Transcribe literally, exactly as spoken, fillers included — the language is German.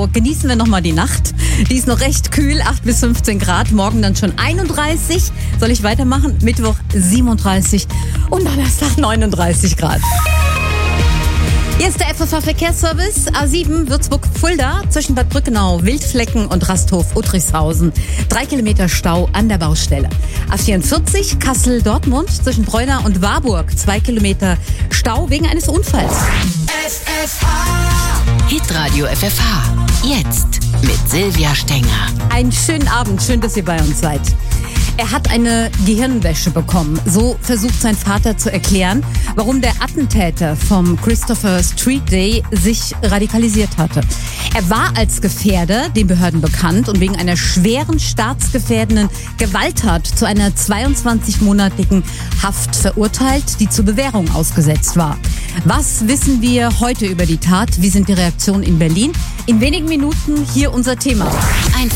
Also genießen wir nochmal die Nacht. Die ist noch recht kühl, acht bis fünfzehn Grad. Morgen dann schon einunddreißig. Soll ich weitermachen? Mittwoch siebenunddreißig und Donnerstag neununddreißig Grad. Hier ist der F F H-Verkehrsservice. A sieben Würzburg-Fulda zwischen Bad Brückenau, Wildflecken und Rasthof-Uttrichshausen. Drei Kilometer Stau an der Baustelle. A vierundvierzig Kassel-Dortmund zwischen Preuna und Warburg. Zwei Kilometer Stau wegen eines Unfalls. F F H. Hitradio F F H. Jetzt mit Silvia Stenger. Einen schönen Abend. Schön, dass ihr bei uns seid. Er hat eine Gehirnwäsche bekommen. So versucht sein Vater zu erklären, warum der Attentäter vom Christopher Street Day sich radikalisiert hatte. Er war als Gefährder den Behörden bekannt und wegen einer schweren staatsgefährdenden Gewalttat zu einer zweiundzwanzigmonatigen Haft verurteilt, die zur Bewährung ausgesetzt war. Was wissen wir heute über die Tat? Wie sind die Reaktionen in Berlin? In wenigen Minuten hier unser Thema. Ein